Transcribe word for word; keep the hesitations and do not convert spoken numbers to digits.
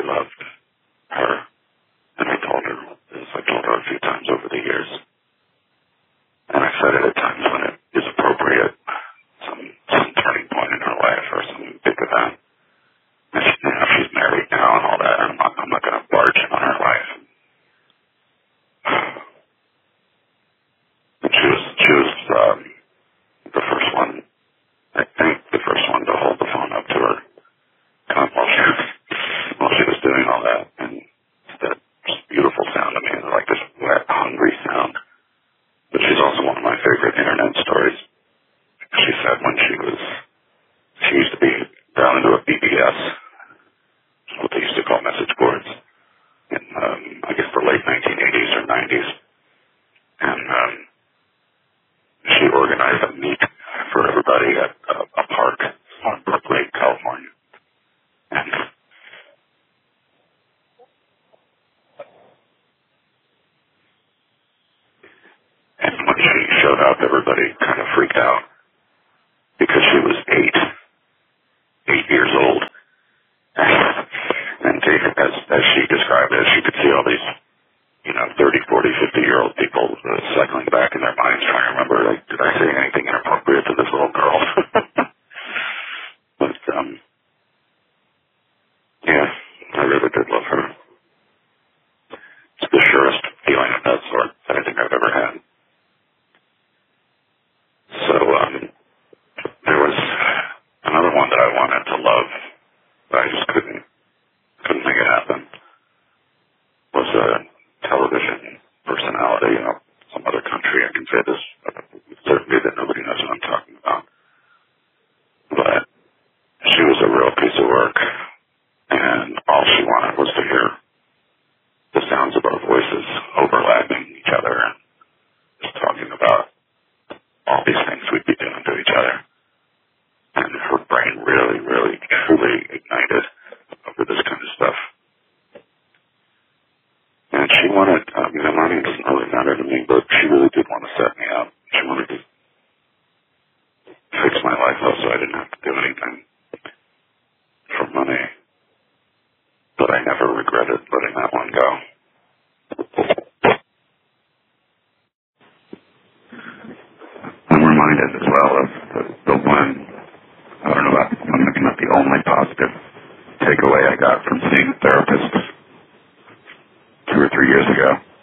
really loved her. And I told her, as I told her a few times over the years. And I said it at times when it is appropriate, some, some turning point in her life or some big event. And she, you know, she's married now and all that, and I'm not, I'm not going to barge in on her life. And she was, she was um, the first one, I think, the first one to hold the phone up to her um, while, she was, while she was doing all that. And that beautiful sound. I mean, like this wet, hungry sound. But she's also one of my favorite internet stories. She said when she was, she used to be down into a B B S, what they used to call message boards, in, um, I guess the late nineteen eighties or nineties. And um, she organized a meet for everybody at a, a park on Brook Lake, California. And And when she showed up, everybody kind of freaked out because she was eight, eight years old. And as, as she described it, she could see all these, you know, thirty, forty, fifty-year-old people uh, cycling back in their minds trying to remember, like, did I say anything inappropriate to this little girl? But, um, yeah, I really did love her. It's the surest feeling of that sort that I think I've ever had. So, um, there was another one that I wanted to love, but I just couldn't, couldn't make it happen, was a television personality, you know, some other country. I can say this with certainty that nobody knows what I'm talking about. But she was a real piece of work, and all she wanted was to hear the sounds of our voices overlapping each other and just talking about all these things we'd be doing to each other. And her brain really, really, truly ignited over this kind of stuff. And she wanted, I mean, the money doesn't really matter to me, but she really did want to set me up. She wanted to fix my life up so I didn't have to do anything for money. But I never regretted letting that one go. I'm reminded as well of the, the one, I don't know, maybe not the only positive takeaway I got from seeing a therapist two or three years ago.